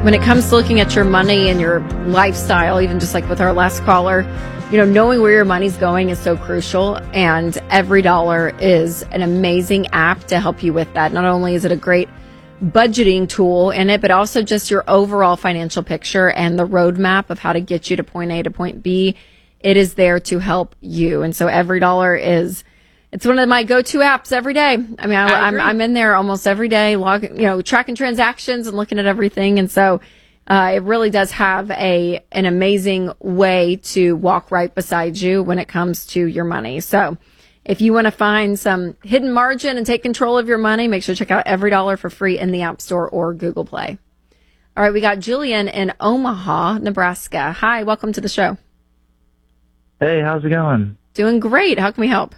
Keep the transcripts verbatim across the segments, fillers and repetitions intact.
when it comes to looking at your money and your lifestyle, even just like with our last caller, you know, knowing where your money's going is so crucial. And Every Dollar is an amazing app to help you with that. Not only is it a great budgeting tool in it, but also just your overall financial picture and the roadmap of how to get you to point A to point B. It is there to help you. And so Every Dollar is, it's one of my go-to apps every day. I mean, I, I I'm, I'm in there almost every day, logging, you know, tracking transactions and looking at everything. And so uh, it really does have a an amazing way to walk right beside you when it comes to your money. So if you want to find some hidden margin and take control of your money, make sure to check out Every Dollar for free in the App Store or Google Play. All right, we got Julian in Omaha, Nebraska. Hi, welcome to the show. Hey, how's it going? Doing great. How can we help?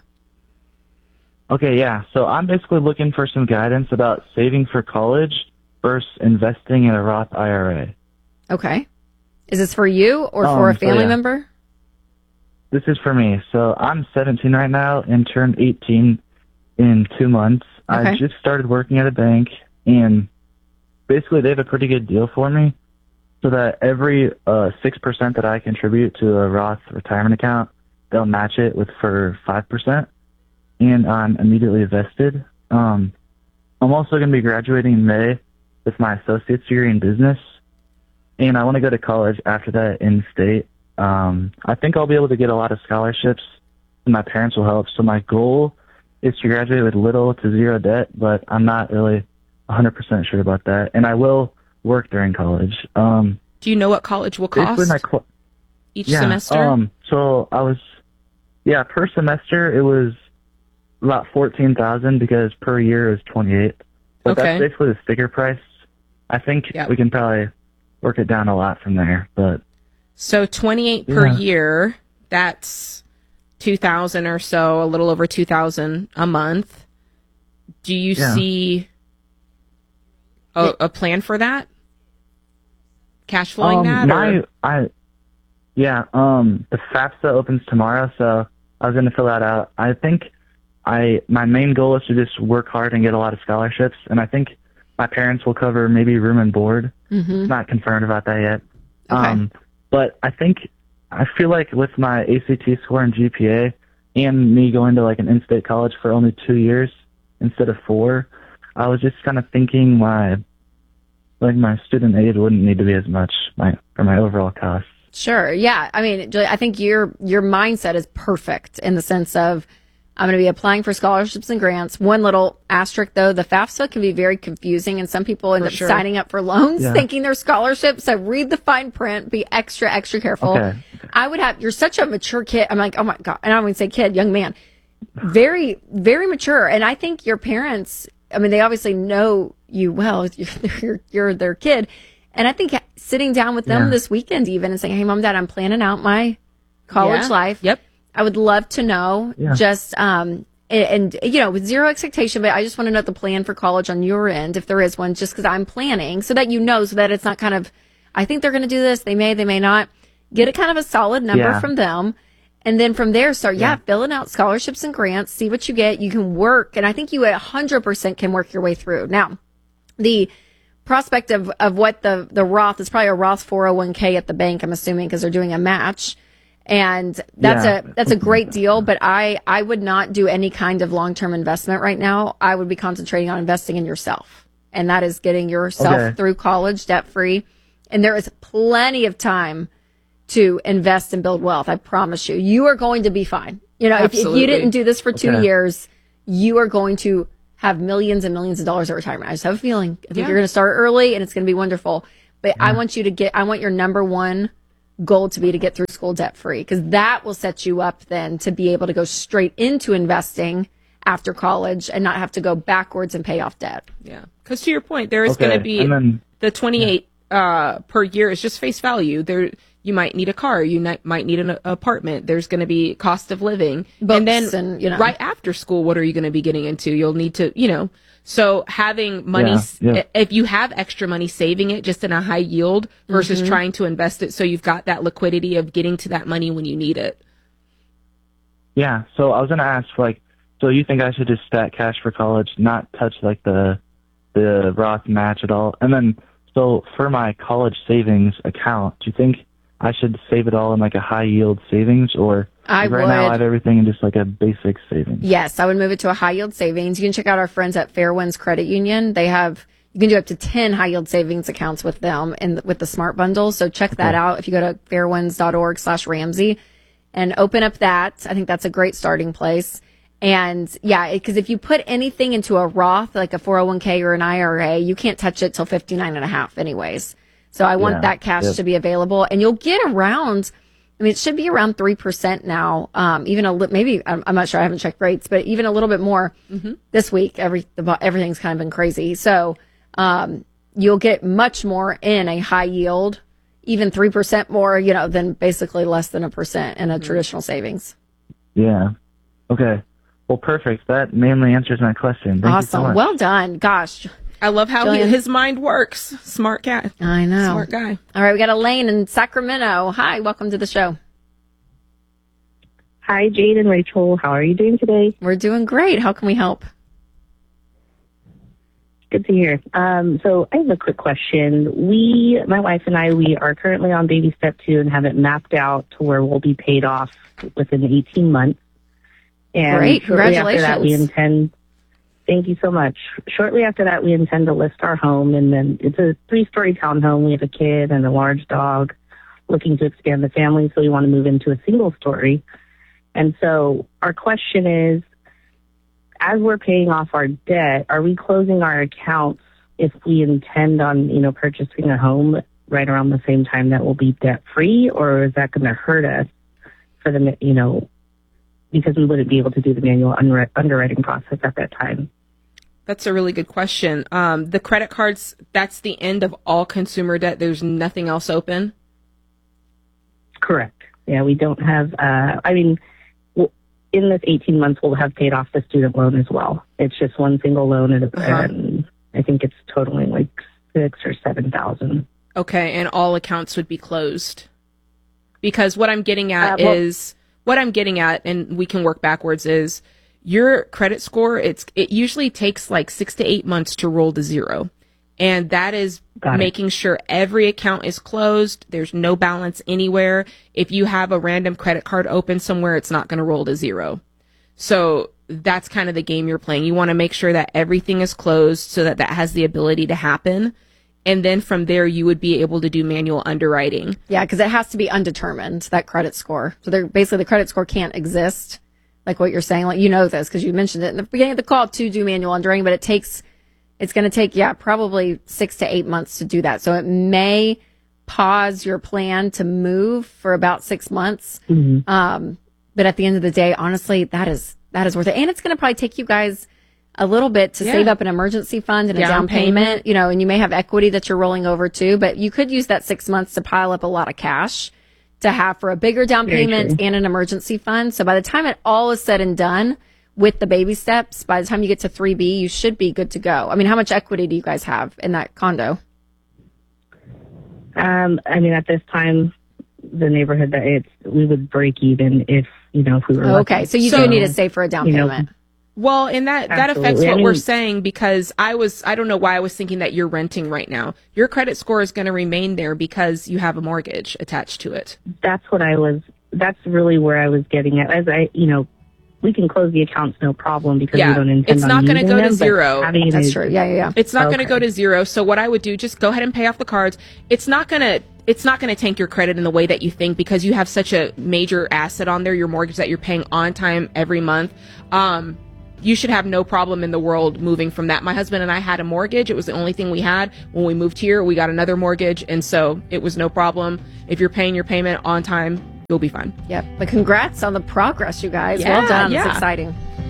Okay, yeah. So I'm basically looking for some guidance about saving for college versus investing in a Roth I R A. Okay. Is this for you or Um, for a so family yeah. member? This is for me. So I'm seventeen right now and turned eighteen in two months. Okay. I just started working at a bank, and basically they have a pretty good deal for me so that every uh, six percent that I contribute to a Roth retirement account, they'll match it with for five percent. And I'm immediately vested. Um, I'm also going to be graduating in May with my associate's degree in business, and I want to go to college after that in state. Um, I think I'll be able to get a lot of scholarships, and my parents will help. So my goal is to graduate with little to zero debt, but I'm not really one hundred percent sure about that. And I will work during college. Um, Do you know what college will cost basically my cl- each yeah, semester? Um, so I was, yeah, per semester it was about fourteen thousand because per year is twenty-eight. But Okay. that's basically the sticker price. I think Yep. we can probably work it down a lot from there. But So twenty-eight per Yeah. year, that's two thousand or so, a little over two thousand a month. Do you Yeah. see a, a plan for that? Cash flowing um, that? my Or? I yeah um the FAFSA opens tomorrow, so I was going to fill that out. I think I my main goal is to just work hard and get a lot of scholarships, and I think my parents will cover maybe room and board. Mm-hmm. Not confirmed about that yet. Okay. Um, but I think I feel like with my A C T score and G P A, and me going to like an in-state college for only two years instead of four, I was just kind of thinking my like my student aid wouldn't need to be as much my for my overall costs. Sure. Yeah. I mean, Julie, I think your your mindset is perfect in the sense of I'm going to be applying for scholarships and grants. One little asterisk, though, the FAFSA can be very confusing, and some people end For up sure. signing up for loans Yeah. thinking they're scholarships. So read the fine print. Be extra, extra careful. Okay. I would have. You're such a mature kid. I'm like, oh my god. And I don't even say kid, young man. Very, very mature. And I think your parents. I mean, they obviously know you well. You're you're, you're their kid. And I think sitting down with them Yeah. this weekend even and saying, hey, mom, dad, I'm planning out my college Yeah. life. Yep. I would love to know Yeah. just, um, and, and, you know, with zero expectation, but I just want to know the plan for college on your end, if there is one, just because I'm planning so that you know, so that it's not kind of, I think they're going to do this. They may, they may not. Get a kind of a solid number Yeah. from them. And then from there, start, yeah. Yeah. filling out scholarships and grants, see what you get. You can work. And I think you one hundred percent can work your way through. Now, the prospect of, of what the, the Roth is probably a Roth four oh one k at the bank, I'm assuming, because they're doing a match. And that's Yeah. a that's a great deal, but I, I would not do any kind of long-term investment right now. I would be concentrating on investing in yourself. And that is getting yourself Okay. through college debt-free. And there is plenty of time to invest and build wealth. I promise you. You are going to be fine. You know, if, if Absolutely. you didn't do this for two Okay. years, you are going to have millions and millions of dollars of retirement. I just have a feeling. I think Yeah. you're going to start early and it's going to be wonderful. But I want you to get, I want your number one goal to be to get through school debt free, because that will set you up then to be able to go straight into investing after college and not have to go backwards and pay off debt. Yeah. Because to your point, there is Okay, going to be and then- the twenty-eight uh, per year is just face value. There, you might need a car, you ni- might need an a- apartment. There's going to be cost of living, Books and then and, you know. right after school, what are you going to be getting into? You'll need to, you know. So having money, Yeah, s- yeah. if you have extra money, saving it just in a high yield versus Mm-hmm. trying to invest it, so you've got that liquidity of getting to that money when you need it. Yeah, so I was gonna ask, like, so you think I should just stack cash for college, not touch like the the Roth match at all? And then So for my college savings account, do you think I should save it all in like a high yield savings, or I like right would. now I have everything in just like a basic savings? Yes, I would move it to a high yield savings. You can check out our friends at Fairwinds Credit Union. They have, you can do up to ten high yield savings accounts with them and with the Smart Bundle. So check that Okay. out if you go to fairwinds.org slash Ramsey and open up that. I think that's a great starting place. And yeah, because if you put anything into a Roth, like a four oh one k or an I R A, you can't touch it till fifty-nine and a half anyways. So I want Yeah. that cash Yep. to be available, and you'll get around, I mean, it should be around three percent now. Um, even a li- maybe, I'm, I'm not sure, I haven't checked rates, but even a little bit more this week. Every, the, everything's kind of been crazy. So, um, you'll get much more in a high yield, even three percent more, you know, than basically less than a percent in a traditional savings. Yeah. Okay. Well, perfect. That mainly answers my question. Thank you so Awesome. much. Well done. Gosh. I love how he, Jillian? his mind works. Smart cat. I know. Smart guy. All right. We got Elaine in Sacramento. Hi. Welcome to the show. Hi, Jade and Rachel. How are you doing today? We're doing great. How can we help? Good to hear. Um, so I have a quick question. We, my wife and I, we are currently on baby step two and have it mapped out to where we'll be paid off within eighteen months. And Great. shortly after that, we Congratulations. intend, thank you so much. Shortly after that, we intend to list our home, and then it's a three-story townhome. We have a kid and a large dog, looking to expand the family, so we want to move into a single story. And so our question is, as we're paying off our debt, are we closing our accounts if we intend on, you know, purchasing a home right around the same time that we'll be debt free, or is that going to hurt us for the, you know, because we wouldn't be able to do the manual under- underwriting process at that time? That's a really good question. Um, the credit cards, that's the end of all consumer debt. There's nothing else open. Correct. Yeah, we don't have, uh, I mean, w- in this eighteen months, we'll have paid off the student loan as well. It's just one single loan, and, Uh-huh. and I think it's totaling like six or seven thousand. Okay, and all accounts would be closed. Because what I'm getting at Uh, well- is, what I'm getting at, and we can work backwards, is your credit score, it's it usually takes like six to eight months to roll to zero. And that is Got it. making sure every account is closed. There's no balance anywhere. If you have a random credit card open somewhere, it's not going to roll to zero. So that's kind of the game you're playing. You want to make sure that everything is closed so that that has the ability to happen. And then from there, you would be able to do manual underwriting. Yeah, because it has to be undetermined, that credit score. So they're basically the credit score can't exist, like what you're saying. Like, you know this because you mentioned it in the beginning of the call to do manual underwriting, but it takes, it's going to take, yeah, probably six to eight months to do that. So it may pause your plan to move for about six months. Mm-hmm. Um, but at the end of the day, honestly, that is, that is worth it. And it's going to probably take you guys a little bit to Yeah. save up an emergency fund and a Down down payment, payment. you know, and you may have equity that you're rolling over too, but you could use that six months to pile up a lot of cash to have for a bigger down Very payment true. and an emergency fund. So by the time it all is said and done with the baby steps, by the time you get to three B, you should be good to go. I mean, how much equity do you guys have in that condo? Um, I mean, at this time, the neighborhood that it's, we would break even if, you know, if we were lucky. Okay. So you So- do need to save for a down you know, payment. Well, and that, that affects Absolutely. what I we're mean- saying because I was, I don't know why I was thinking that you're renting right now. Your credit score is going to remain there because you have a mortgage attached to it. That's what I was, that's really where I was getting at. As I, you know, we can close the accounts no problem because Yeah. we don't intend It's on not gonna using go to them, but zero. having That's it- true. Yeah, yeah, yeah. It's not going to Okay. go to zero. So what I would do, just go ahead and pay off the cards. It's not going to, it's not going to tank your credit in the way that you think because you have such a major asset on there, your mortgage that you're paying on time every month. Um, you should have no problem in the world moving from that. My husband and I had a mortgage. It was the only thing we had. When we moved here, we got another mortgage. And so it was no problem. If you're paying your payment on time, you'll be fine. Yep. But congrats on the progress, you guys. Yeah, well done. yeah. It's exciting.